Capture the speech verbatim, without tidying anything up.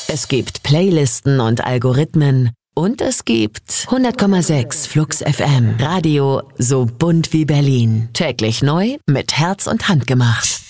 Es gibt Playlisten und Algorithmen. Und es gibt hundert Komma sechs Flux F M. Radio so bunt wie Berlin. Täglich neu mit Herz und Hand gemacht.